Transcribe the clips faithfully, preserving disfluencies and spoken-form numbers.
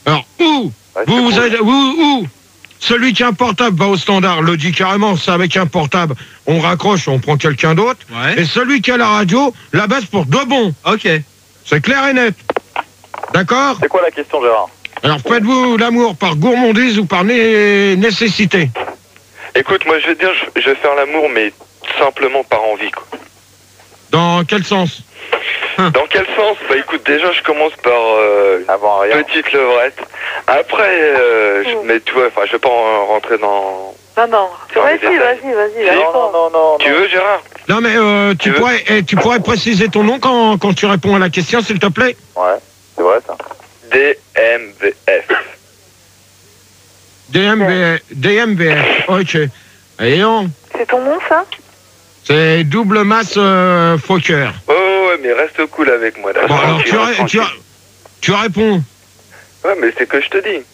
Alors, où Ouais, Vous, vous cool. êtes, où, où Celui qui a un portable va au standard, le dit carrément, c'est avec un portable, on raccroche, on prend quelqu'un d'autre. Ouais. Et celui qui a la radio, la baisse pour de bon. Ok. C'est clair et net. D'accord? C'est quoi la question, Gérard? Alors, faites-vous l'amour par gourmandise ou par né- nécessité? Écoute, moi je vais te dire, je, je vais faire l'amour, mais simplement par envie, quoi. Dans quel sens? Dans quel sens? Bah écoute, déjà je commence par euh, Avant rien. petite levrette. Après, euh, je, mais tu vois, enfin, je vais pas en rentrer dans. Non, non. Dans les Vas-y, détails. vas-y, vas-y. Si. là, Non, non, non, non. Tu non. veux, Gérard? Non, mais euh, tu, Tu veux pourrais, eh, tu pourrais préciser ton nom quand, quand tu réponds à la question, s'il te plaît? Ouais, c'est vrai ça. D M V F. D M V F. D M V F. Ok. Et non, C'est ton nom, ça? c'est double masse euh, Fokker. Oh ouais, mais reste cool avec moi. Là. Bon, alors tu, Tranquille, ré- tu, tranquille. tu réponds. Ouais, mais c'est que je te dis.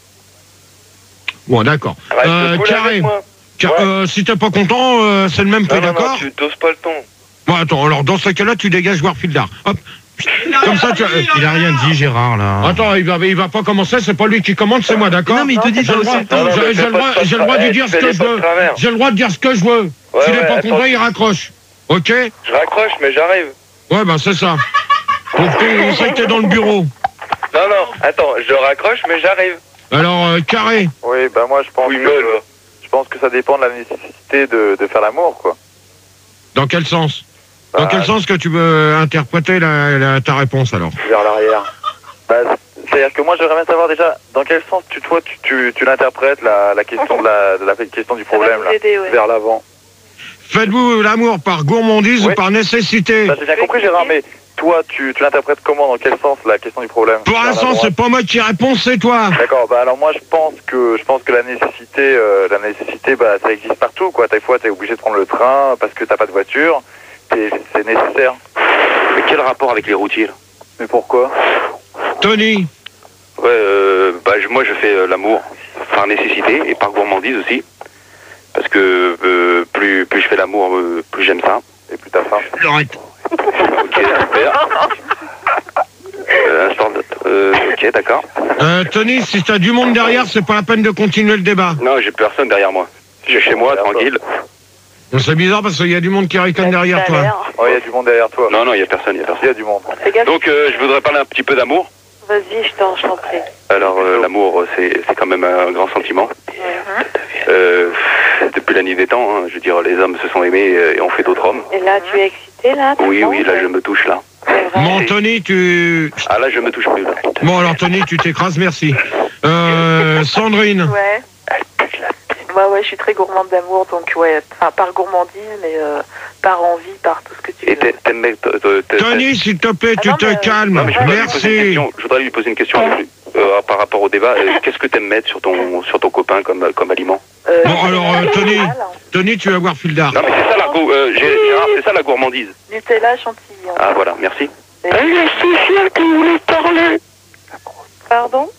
Bon, d'accord. Reste Euh, cool carré. avec moi. Car- Ouais. euh, si t'es pas content, euh, c'est le même prix, Non, non, non, d'accord? tu doses pas le ton. Bon, attends, alors dans ce cas-là, tu dégages Warfieldar. Hop. Comme ça, tu. Il a rien dit, Gérard, là. Attends, il va, il va pas commencer, c'est pas lui qui commande, c'est moi, d'accord? Non, mais il te dit J'ai de le droit, aussi le temps. Non, non, j'ai- mais j'ai fais le pas droit, de j'ai le droit de tra- dire eh, ce que fais-les je pas de veux. travers. J'ai le droit de dire ce que je veux. Ouais, S'il n'est ouais, pas attends. content, il raccroche. Ok? Je raccroche, mais j'arrive. Ouais, ben c'est ça. Donc, on sait que t'es dans le bureau. Non, non, attends, je raccroche, mais j'arrive. Alors, euh, carré. Oui, bah moi je pense Oui, que gueule. je pense que ça dépend de la nécessité de, de faire l'amour, quoi. Dans quel sens? Dans Bah, quel sens que tu veux interpréter la, la- ta réponse, alors? Vers l'arrière. Bah, c'est-à-dire que moi j'aimerais bien savoir déjà dans quel sens tu toi tu, tu, tu l'interprètes la, la question de la, de la question du Ça va problème nous là. aider, ouais. Vers l'avant. Faites-vous l'amour par gourmandise Oui. ou par nécessité? Bah, j'ai bien compris Gérard, mais toi tu, tu l'interprètes comment, dans quel sens la question du problème? Pour Vers la l'instant, droite. c'est pas moi qui réponds, c'est toi. D'accord, bah alors moi je pense que je pense que la nécessité euh, la nécessité bah ça existe partout quoi. Des fois t'es obligé de prendre le train parce que t'as pas de voiture, et c'est nécessaire. Mais quel rapport avec les routiers, là? Mais pourquoi? Tony. Ouais, euh, bah, je- moi je fais euh, l'amour par nécessité et par gourmandise aussi. Parce que euh, plus, plus je fais l'amour, euh, plus j'aime ça. Et plus t'as faim. Arrête. Ok, super. Euh, instant de- euh, ok, d'accord. Euh, Tony, si t'as du monde derrière, c'est pas la peine de continuer le débat. Non, j'ai personne derrière moi. Je suis chez moi, tranquille. Bon, c'est bizarre parce qu'il y a du monde qui ricane derrière toi. Oh, il y a du monde derrière toi. Non, non, il n'y a personne, il y a Il y personne. a du monde. Fais gaffe. Donc, euh, je voudrais parler un petit peu d'amour. Vas-y, je t'en je t'en prie. Alors, euh, l'amour, c'est c'est quand même un grand sentiment. Mhm. Euh, depuis la nuit des temps, hein, je veux dire, les hommes se sont aimés euh, et ont fait d'autres hommes. Et là, tu es excité, là? tu Oui, sens oui, là, je me touche, là. C'est vrai. Bon, Tony, tu... Ah, là, je me touche plus, là. Bon, alors, Tony, tu t'écrases, merci. Euh, Sandrine. Ouais. Ouais, ouais, je suis très gourmande d'amour, donc ouais, enfin, par gourmandise, mais euh, par envie, par tout ce que tu Et veux. t'aimes- t'aimes mec, t- t- t- Tony, s'il te plaît, Ah tu non, te mais- calmes. Non, mais je voudrais, lui poser une Merci. question, je voudrais lui poser une question euh, par rapport au débat. Euh, Qu'est-ce que t'aimes mettre sur ton, sur ton copain comme, comme aliment? Euh, Bon, alors, euh, Tony. Nutella, Tony, tu vas voir Fildar. Non, mais c'est ça la, gou- euh, j'ai- Gérard, c'est ça la gourmandise. Nutella chantilly. Ah, voilà, merci. Et- Pardon?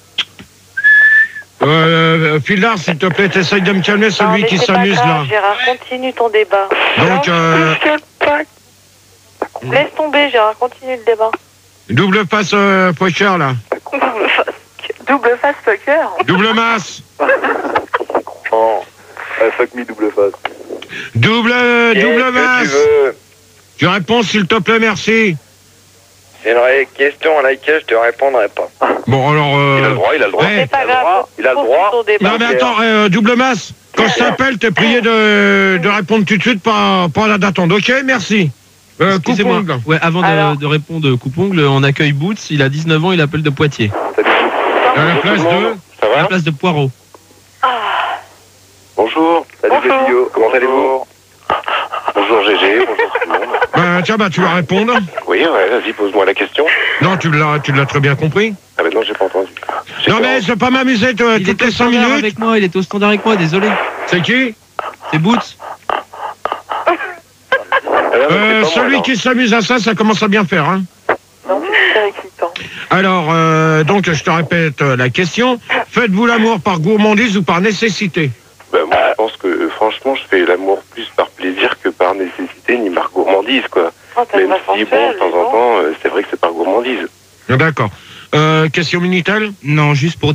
Euh, Fildar, s'il te plaît, t'essayes de me calmer, Non, celui mais qui c'est pas s'amuse grave, là. Gérard, continue ton débat. Donc, euh, Laisse tomber, Gérard, continue le débat. double face euh, poker là. Double face, double face fucker. Double masse. Oh. Ouais, fuck me double face. Double, Qu'est-ce double que tu masse. veux? Tu réponds, s'il te plaît, merci. C'est une vraie question à laquelle je te répondrai pas. Bon, alors... Il a Euh... le droit, il a le droit. Eh, C'est pas il a le droit, grave. il a le poursuis droit. ton débat. Non, mais attends, euh, double masse. Quand je t'appelle, t'es prié de, de répondre tout de suite, pas, pas d'attendre. Ok, merci. Euh, Excusez-moi. coupe-ongle. Ouais, avant Alors. de, de répondre coupe-ongle, on accueille Boots, il a dix-neuf ans, il appelle de Poitiers. À la place de... Ça À la va? place de Poirot. Bonjour. Salut les Bonjour. filles. Comment allez-vous? Bonjour Gégé, bonjour tout le monde. Bah, tiens, bah, tu vas répondre. Oui, ouais, vas-y, pose-moi la question. Non, tu l'as, tu l'as très bien compris. Ah mais non, j'ai pas entendu. J'ai Non, pas- mais je vais pas m'amuser toi, Il toutes était les au cinq standard minutes. avec moi, il était au standard avec moi, désolé. C'est qui? C'est Boots. Ah, non, mais c'est Euh, pas moi, celui alors. qui s'amuse à ça, ça commence à bien faire. Hein. Non, c'est super excitant. Alors, euh, donc, je te répète euh, la question. Faites-vous l'amour par gourmandise ou par nécessité? Bah, moi, je pense que, euh, franchement, je fais l'amour plus par plaisir que par nécessité, ni par gourmandise, quoi. Oh, t'as Même une si, voix bon, de temps en sensuelle, temps, euh, c'est vrai que c'est par gourmandise. D'accord. Euh, question Minitel? Non, juste pour